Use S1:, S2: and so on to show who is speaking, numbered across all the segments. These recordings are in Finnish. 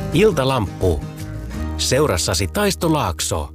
S1: Iltalamppu. Seurassasi Taisto Laakso.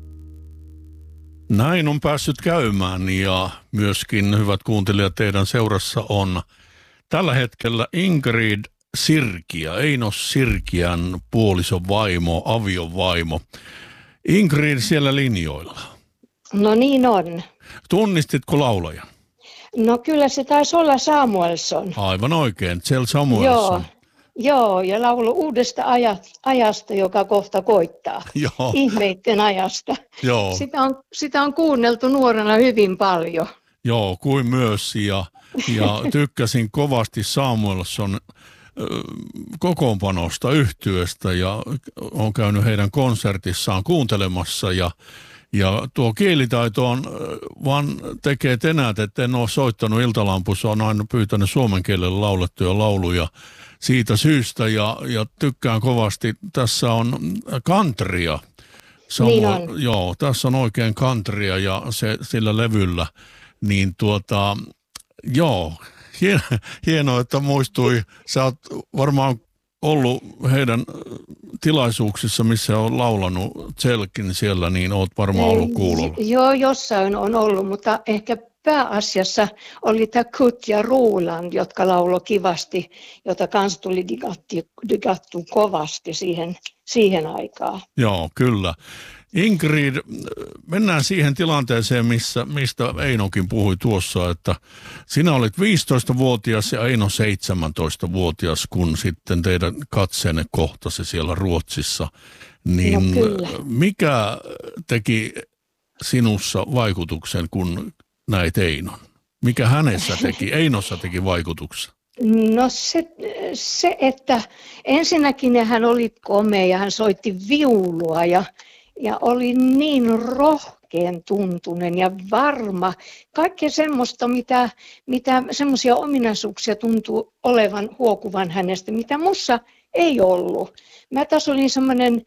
S2: Näin on päässyt käymään ja myöskin, hyvät kuuntelijat, teidän seurassa on tällä hetkellä Ingrid Sirkiä, Eino Sirkiän puolison vaimo, avion vaimo. Ingrid siellä linjoilla.
S3: No niin on.
S2: Tunnistitko laulajan?
S3: No kyllä se taisi olla Samuelson.
S2: Aivan oikein, Kjell Samuelson.
S3: Joo, ja laulu uudesta ajasta, joka kohta koittaa.
S2: Joo.
S3: Ihmeitten ajasta.
S2: Joo.
S3: Sitä on kuunneltu nuorena hyvin paljon.
S2: Joo, kuin myös. Ja tykkäsin kovasti Samuelson kokoonpanosta, yhtyeestä ja olen käynyt heidän konsertissaan kuuntelemassa ja tuo kielitaito on vaan tekee tenät, että en ole soittanut Iltalampussa, on aina pyytänyt suomen kielellä laulettuja lauluja siitä syystä ja tykkään kovasti. Tässä on countrya.
S3: Niin on.
S2: Joo, tässä on oikein countrya ja sillä levyllä, niin joo, hienoa, että muistui. Sä oot varmaan ollut heidän tilaisuuksissa, missä on laulanut Kjellkin siellä, niin oot varmaan ollut kuulolla.
S3: Joo, jossain on ollut, mutta ehkä pääasiassa oli tämä Kut ja Roland, jotka lauloi kivasti, jota kans tuli digattu kovasti siihen aikaan.
S2: Joo, kyllä. Ingrid, mennään siihen tilanteeseen, mistä Einokin puhui tuossa, että sinä olit 15-vuotias ja Eino 17-vuotias, kun sitten teidän katseenne kohtasi siellä Ruotsissa. Niin
S3: no
S2: mikä teki sinussa vaikutuksen, kun näit Einon? Mikä Einossa teki vaikutuksen?
S3: No se, että ensinnäkin hän oli komea ja hän soitti viulua ja oli niin rohkean tuntunen ja varma. Kaikkea semmoista, mitä semmoisia ominaisuuksia tuntuu olevan huokuvan hänestä, mitä mussa ei ollut. Mä taas olin semmoinen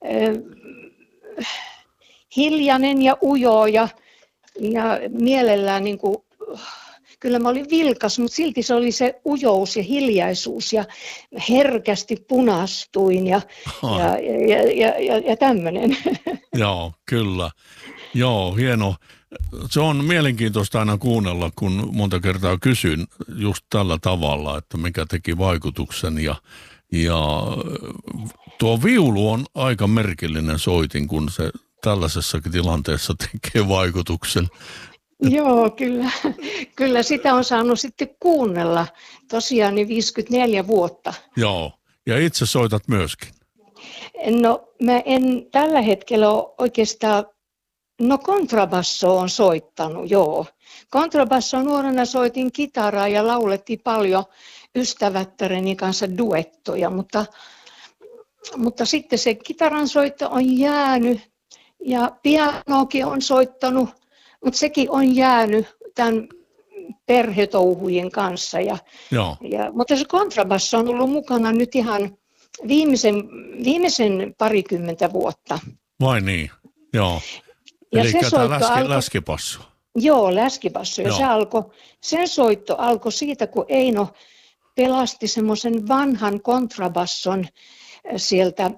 S3: hiljainen ja ujo ja mielellään niin kuin, kyllä mä olin vilkas, mutta silti se oli se ujous ja hiljaisuus ja herkästi punastuin ja tämmöinen.
S2: Joo, kyllä. Joo, hieno. Se on mielenkiintoista aina kuunnella, kun monta kertaa kysyn just tällä tavalla, että mikä teki vaikutuksen. Ja tuo viulu on aika merkillinen soitin, kun se tällaisessakin tilanteessa tekee vaikutuksen.
S3: Joo, kyllä sitä on saanut sitten kuunnella tosiaan niin 54 vuotta.
S2: Joo, ja itse soitat myöskin.
S3: No mä en tällä hetkellä ole oikeastaan, kontrabasso on soittanut, joo. Kontrabasso nuorena soitin kitaraa ja laulettiin paljon ystävättäreni kanssa duettoja, mutta sitten se kitaran soitto on jäänyt ja pianokin on soittanut. Mutta sekin on jäänyt tämän perhetouhujen kanssa. Mutta se kontrabasso on ollut mukana nyt ihan viimeisen parikymmentä vuotta.
S2: Vai niin? Joo. Eli tämä läskipasso.
S3: Joo, läskipasso. Ja sen soitto alkoi siitä, kun Eino pelasti semmoisen vanhan kontrabasson sieltä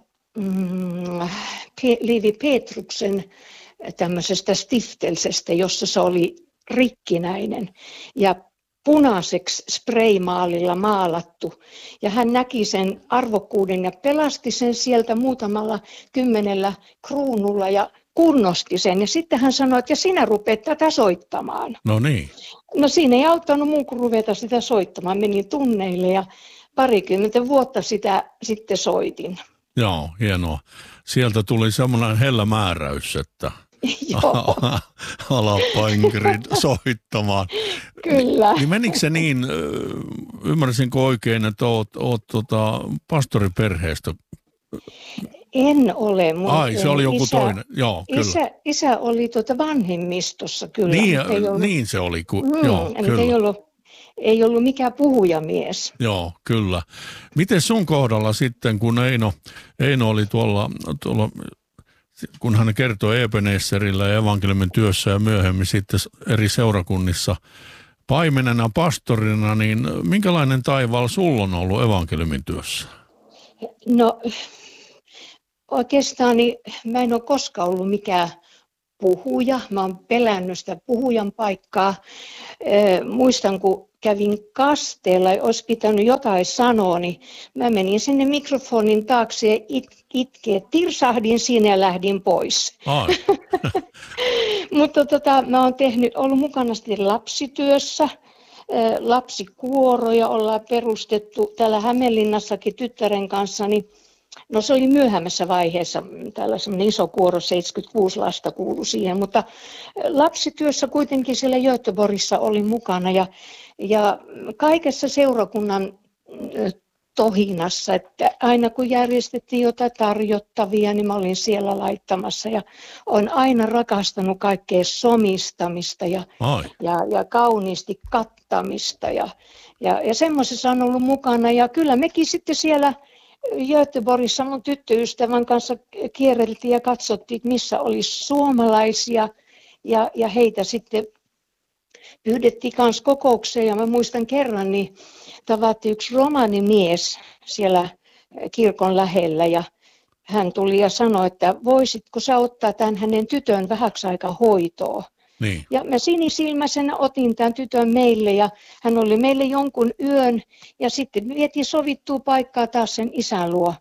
S3: Levi Petruksen tämmöisestä stiftelsestä, jossa se oli rikkinäinen ja punaiseksi spraymaalilla maalattu. Ja hän näki sen arvokkuuden ja pelasti sen sieltä muutamalla 10 kruunulla ja kunnosti sen. Ja sitten hän sanoi, että sinä rupeat tätä soittamaan.
S2: No niin.
S3: No siinä ei auttanut muu kuin ruveta sitä soittamaan. Menin tunneille ja parikymmentä vuotta sitä sitten soitin.
S2: Joo, hienoa. Sieltä tuli semmoinen hellä määräys, että alappa Ingrid soittamaan.
S3: Kyllä.
S2: Niin menikö se niin, ymmärsinkö oikein, että oot pastoriperheestä?
S3: En ole.
S2: Se oli joku toinen. Joo, kyllä.
S3: Isä oli vanhemmistossa kyllä.
S2: Niin se oli.
S3: Kyllä. Ei ollut mikään puhujamies.
S2: Joo, kyllä. Miten sun kohdalla sitten, kun Eino oli tuolla kun hän kertoi Ebenezerillä ja evankeliumin työssä ja myöhemmin sitten eri seurakunnissa paimenena, pastorina, niin minkälainen taivaalla sulla on ollut evankeliumin työssä?
S3: No oikeastaan niin mä en ole koskaan ollut mikään puhuja. Mä oon pelännyt sitä puhujan paikkaa. Muistan, kun kävin kasteella ja olisi pitänyt jotain sanoa, niin mä menin sinne mikrofonin taakse ja itkeä. Tirsahdin siinä ja lähdin pois. Mutta mä oon ollut mukana sitten lapsityössä. Lapsikuoroja ollaan perustettu täällä Hämeenlinnassakin tyttären kanssa, niin no se oli myöhemmässä vaiheessa, täällä semmoinen iso kuoro, 76 lasta kuului siihen, mutta lapsityössä kuitenkin siellä Göteborgissa oli mukana ja kaikessa seurakunnan tohinassa, että aina kun järjestettiin jotain tarjottavia, niin mä olin siellä laittamassa ja olen aina rakastanut kaikkea somistamista ja kauniisti kattamista ja semmoisessa on ollut mukana ja kyllä mekin sitten siellä Göteborgissa mun tyttöystävän kanssa kierreltiin ja katsottiin, missä oli suomalaisia ja heitä sitten pyydettiin kanssa kokoukseen ja mä muistan kerran, niin tavattiin yksi romanimies siellä kirkon lähellä ja hän tuli ja sanoi, että voisitko sä ottaa tämän hänen tytön vähäksi aikaa hoitoon.
S2: Niin.
S3: Ja mä sinisilmäisenä otin tämän tytön meille ja hän oli meille jonkun yön ja sitten vietiin sovittua paikkaa taas sen isän luo,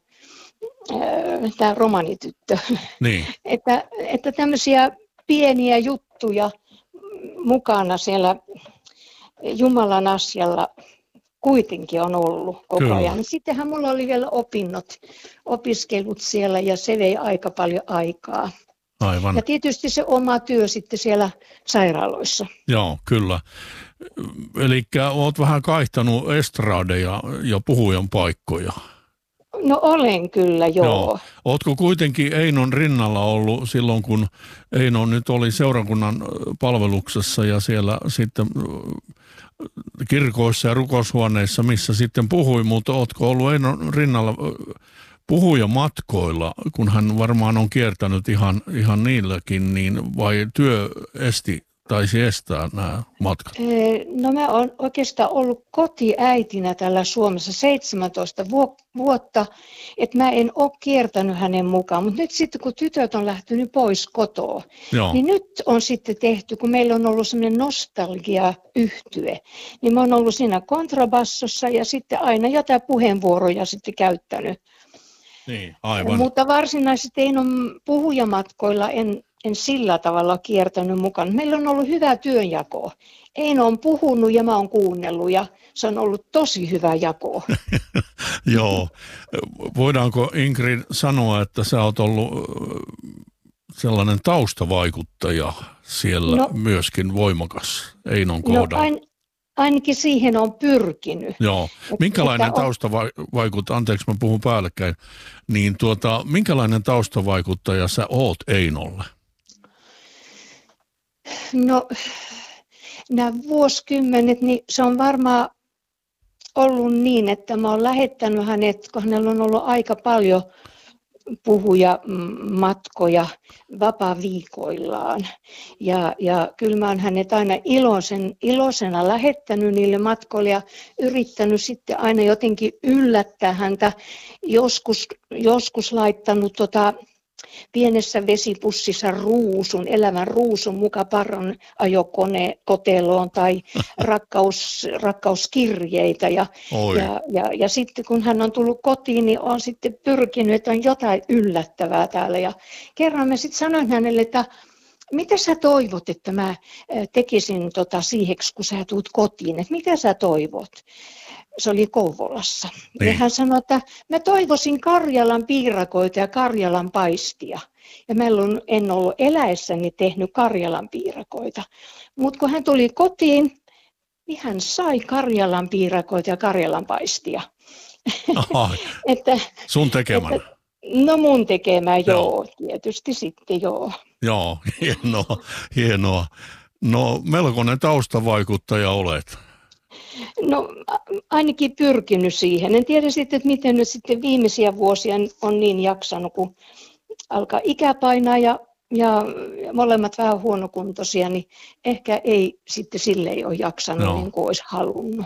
S3: tämä romanityttö.
S2: Niin.
S3: että tämmöisiä pieniä juttuja mukana siellä Jumalan asialla kuitenkin on ollut koko ajan. Sittenhän mulla oli vielä opiskelut siellä ja se vei aika paljon aikaa.
S2: Aivan.
S3: Ja tietysti se oma työ sitten siellä sairaaloissa.
S2: Joo, kyllä. Eli olet vähän kaihtanut estradeja ja puhujan paikkoja.
S3: No olen kyllä, joo.
S2: Oletko kuitenkin Einon rinnalla ollut silloin, kun Eino nyt oli seurakunnan palveluksessa ja siellä sitten kirkoissa ja rukoushuoneissa, missä sitten puhui, mutta oletko ollut Einon rinnalla puhujamatkoilla, kun hän varmaan on kiertänyt ihan niilläkin, niin vai työ taisi estää nämä matkat?
S3: No mä oon oikeastaan ollut kotiäitinä täällä Suomessa 17 vuotta, että mä en ole kiertänyt hänen mukaan, mutta nyt sitten kun tytöt on lähtenyt pois kotoa, niin nyt on sitten tehty, kun meillä on ollut semmoinen nostalgia-yhtye, niin mä oon ollut siinä kontrabassossa ja sitten aina jotain puheenvuoroja sitten käyttänyt.
S2: Niin, aivan.
S3: Mutta varsinaisesti ei ole puhujamatkoilla, en sillä tavalla kiertänyt mukaan. Meillä on ollut hyvä työnjako. Eino on puhunut ja mä oon kuunnellut ja se on ollut tosi hyvä jako.
S2: Joo. Voidaanko Ingrid sanoa, että sä oot ollut sellainen taustavaikuttaja siellä myöskin voimakas Einon kohdalla?
S3: Ainakin siihen on pyrkinyt.
S2: Joo. Minkälainen taustavaikuttaja, anteeksi mä puhun päällekkäin, niin minkälainen taustavaikuttaja sä oot Einolle?
S3: No nämä vuosikymmenet, niin se on varmaan ollut niin, että mä oon lähettänyt hänet, kun hänellä on ollut aika paljon puhujamatkoja vapaa-viikoillaan. Ja kyllä mä oon hänet aina iloisena lähettänyt niille matkoille ja yrittänyt sitten aina jotenkin yllättää häntä. Joskus laittanut pienessä vesipussissa elävän ruusun muka parron ajokoteloon tai rakkauskirjeitä. Ja sitten kun hän on tullut kotiin, niin on sitten pyrkinyt, että on jotain yllättävää täällä. Ja kerran mä sitten sanoin hänelle, että mitä sä toivot, että mä tekisin siiheksi, kun sä tulet kotiin, että mitä sä toivot? Se oli Kouvolassa. Niin. Ja hän sanoi, että mä toivoisin Karjalan piirakoita ja Karjalan paistia. Ja mä en ollut eläessäni tehnyt Karjalan piirakoita. Mutta kun hän tuli kotiin, niin hän sai Karjalan piirakoita ja Karjalan paistia.
S2: Aha, sun tekemänä?
S3: No mun tekemä, joo. Tietysti sitten joo.
S2: Joo, hienoa. No melkoinen taustavaikuttaja olet.
S3: No ainakin pyrkinyt siihen. En tiedä sitten, että miten nyt sitten viimeisiä vuosia on niin jaksanut, kun alkaa ikä painaa ja molemmat vähän huonokuntoisia, niin ehkä ei sitten silleen ole jaksanut niin kuin olisi halunnut.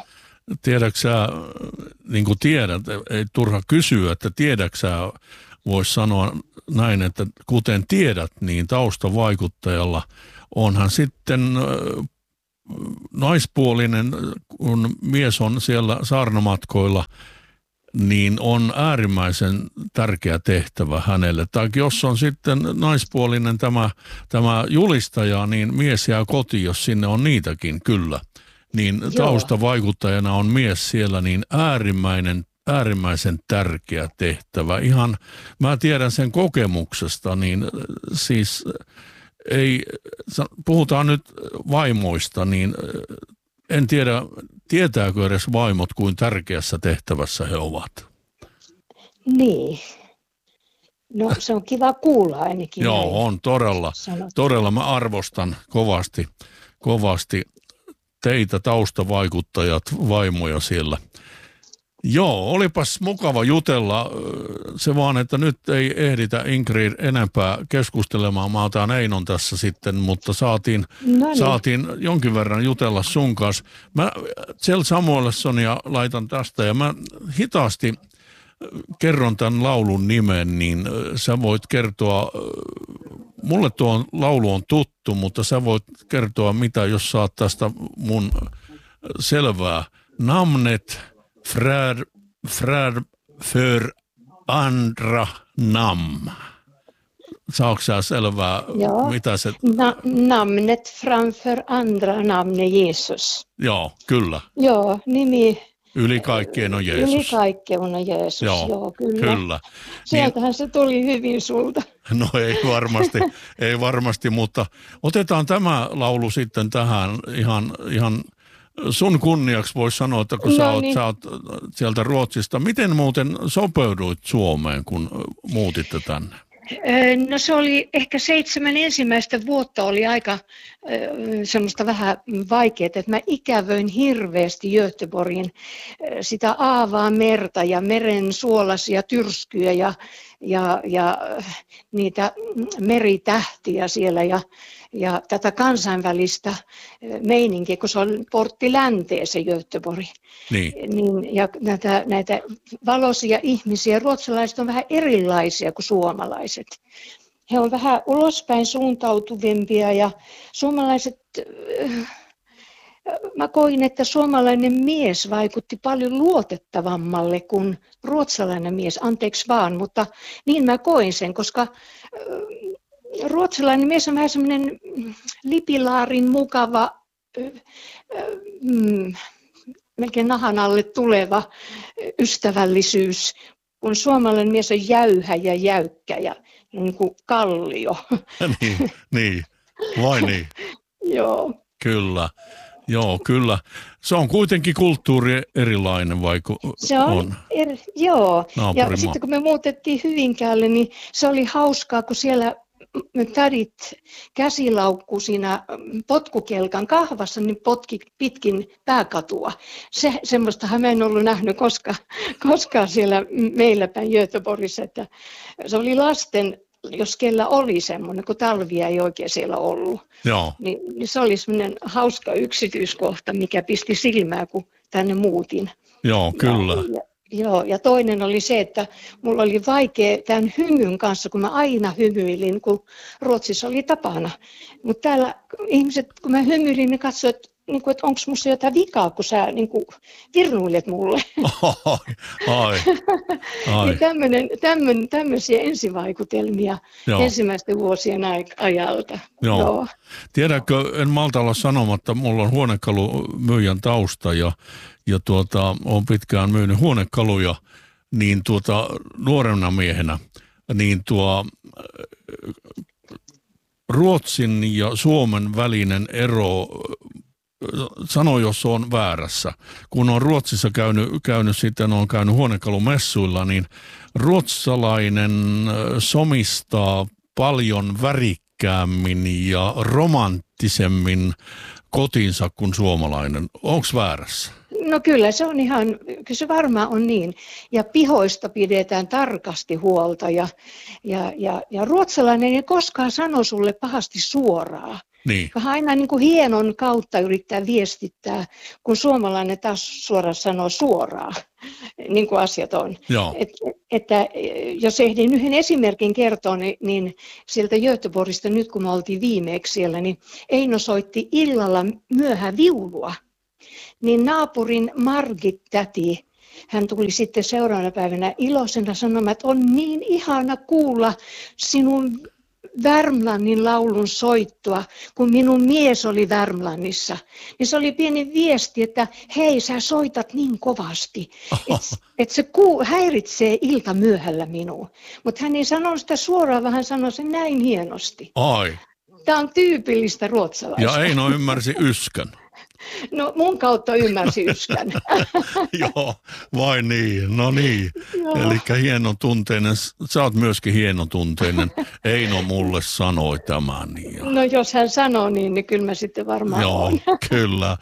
S2: tiedätkö sä, niin kuin tiedät, ei turha kysyä, että tiedätkö sä, voisi sanoa näin, että kuten tiedät, niin taustavaikuttajalla onhan sitten naispuolinen, kun mies on siellä saarnamatkoilla, niin on äärimmäisen tärkeä tehtävä hänelle. Tai jos on sitten naispuolinen tämä julistaja, niin mies jää kotiin, jos sinne on niitäkin, kyllä. Niin taustavaikuttajana on mies siellä, niin äärimmäisen tärkeä tehtävä. Ihan, mä tiedän sen kokemuksesta, niin siis puhutaan nyt vaimoista, niin en tiedä, tietääkö edes vaimot, kuin tärkeässä tehtävässä he ovat.
S3: Niin. No se on kiva kuulla ainakin.
S2: Joo,
S3: näin.
S2: on todella. Mä arvostan kovasti teitä taustavaikuttajat, vaimoja siellä. Joo, olipas mukava jutella. Se vaan, että nyt ei ehditä Ingrid enempää keskustelemaan. Mä otan Einon tässä sitten, mutta saatiin jonkin verran jutella sun kanssa. Mä Kjell Samuelssonia laitan tästä ja mä hitaasti kerron tämän laulun nimen, niin sä voit kertoa, mulle tuo laulu on tuttu, mutta sä voit kertoa mitä, jos saat tästä mun selvää. Namnet för andra namn. Saatko sä selvää, mitä se...
S3: Namnet framför andra namn är Jesus.
S2: Joo, kyllä.
S3: Joo, nimi...
S2: Yli kaikkeen on Jeesus.
S3: Yli kaikkeen on Jeesus, joo kyllä. Sieltähän se tuli hyvin sulta.
S2: No ei varmasti, mutta otetaan tämä laulu sitten tähän ihan sun kunniaksi voisi sanoa, että kun sä oot sieltä Ruotsista. Miten muuten sopeuduit Suomeen, kun muutitte tänne?
S3: No se oli ehkä 7 ensimmäistä vuotta oli aika semmoista vähän vaikeaa, että mä ikävöin hirveästi Göteborgin sitä aavaa merta ja meren suolaisia tyrskyjä ja niitä meritähtiä siellä ja tätä kansainvälistä meininkiä, kun se on portti länteen se Göteborg. Niin, ja näitä valoisia ihmisiä, ruotsalaiset on vähän erilaisia kuin suomalaiset. He on vähän ulospäin suuntautuvimpia ja suomalaiset, mä koin, että suomalainen mies vaikutti paljon luotettavammalle kuin ruotsalainen mies, anteeksi vaan, mutta niin mä koin sen, koska ruotsalainen mies on vähän semmoinen lipilaarin mukava, melkein nahan alle tuleva ystävällisyys, kun suomalainen mies on jäyhä ja jäykkä ja niin kuin kallio.
S2: Niin, vai niin?
S3: Joo.
S2: Kyllä. Se on kuitenkin kulttuuri erilainen, vaikka
S3: se on? Joo, ja sitten kun me muutettiin Hyvinkäälle, niin se oli hauskaa, kun siellä tädit käsilaukku siinä potkukelkan kahvassa, niin potki pitkin pääkatua. Semmoistahan mä en ollut nähnyt koskaan siellä meillä päin Göteborgissa, että se oli lasten, jos kellä oli semmoinen, kun talvia ei oikein siellä ollut.
S2: Joo.
S3: Niin se oli semmoinen hauska yksityiskohta, mikä pisti silmää, kun tänne muutin.
S2: Joo, kyllä.
S3: Ja toinen oli se, että mulla oli vaikea tämän hymyn kanssa, kun mä aina hymyilin, kun Ruotsissa oli tapana. Mutta täällä ihmiset, kun mä hymyilin, ne katsoivat, että onko musta jotain vikaa, kun sä virnuilet mulle.
S2: Ai.
S3: Tämmöisiä ensivaikutelmia ensimmäisten vuosien ajalta.
S2: Joo. Tiedätkö, en malta olla sanomatta, mulla on huonekalumyyjän tausta ja olen pitkään myynyt huonekaluja, niin nuorena miehenä, niin Ruotsin ja Suomen välinen ero, sano jos on väärässä, kun on Ruotsissa käynyt sitten on käynyt huonekalumessuilla, niin ruotsalainen somistaa paljon värikkäämmin ja romanttisemmin kotinsa kuin suomalainen. Onko väärässä?
S3: No kyllä se varmaan on niin. Ja pihoista pidetään tarkasti huolta ja ruotsalainen ei koskaan sano sulle pahasti suoraan.
S2: Niin.
S3: Vähän aina niin kuin hienon kautta yrittää viestittää, kun suomalainen taas suoraan sanoo suoraan, niin kuin asiat on. Että jos ehdin yhden esimerkin kertoa, niin sieltä Göteborgista, nyt kun me oltiin viimeksi siellä, niin Eino soitti illalla myöhään viulua. Niin naapurin Margit-täti, hän tuli sitten seuraavana päivänä iloisena sanomaan, että on niin ihana kuulla sinun Värmlannin laulun soittoa, kun minun mies oli Värmlannissa. Niin se oli pieni viesti, että hei, sä soitat niin kovasti, että se häiritsee ilta myöhällä minua. Mutta hän ei sanonut sitä suoraan, vaan hän sanoi sen näin hienosti.
S2: Ai.
S3: Tämä on tyypillistä ruotsalaista.
S2: Ja Eino ymmärsi yskän.
S3: No mun kautta ymmärsi yskän.
S2: Joo, vai niin, no niin. Eli hienotunteinen, sä oot myöskin hienotunteinen. Eino mulle sanoi tämän. Ja...
S3: No jos hän sanoo niin kyllä mä sitten varmaan
S2: on. Kyllä.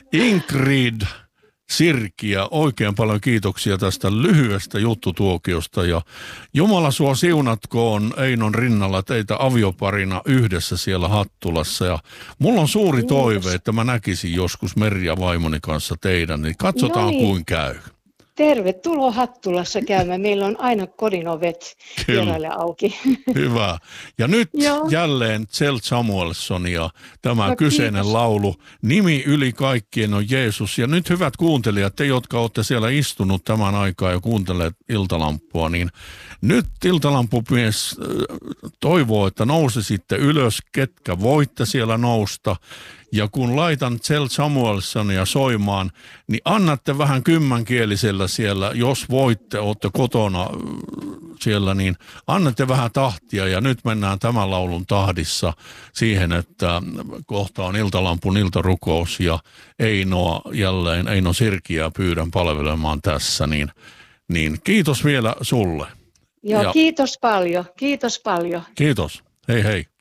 S2: Ingrid Sirkiä, oikein paljon kiitoksia tästä lyhyestä juttutuokiosta ja Jumala sua siunatkoon Einon rinnalla teitä avioparina yhdessä siellä Hattulassa ja mulla on suuri toive, että mä näkisin joskus Merja vaimoni kanssa teidän, niin katsotaan kuin käy.
S3: Tervetuloa Hattulassa käymään. Meillä on aina kodin ovet vieraille auki.
S2: Hyvä. Ja nyt jälleen Zelt Samuelson ja tämä kyseinen laulu. Nimi yli kaikkien on Jeesus. Ja nyt hyvät kuuntelijat, te jotka olette siellä istunut tämän aikaa ja kuunteleet Iltalampua, niin nyt Iltalampumies toivoo, että nousisitte ylös, ketkä voitte siellä nousta. Ja kun laitan Zelt Samuelsonia soimaan, niin annatte vähän kymmänkielisellä siellä, jos voitte, olette kotona siellä, niin annatte vähän tahtia. Ja nyt mennään tämän laulun tahdissa siihen, että kohta on Iltalampun iltarukous ja Eino Sirkiä pyydän palvelemaan tässä. Niin kiitos vielä sulle.
S3: Joo, kiitos paljon. Kiitos paljon.
S2: Kiitos. Hei hei.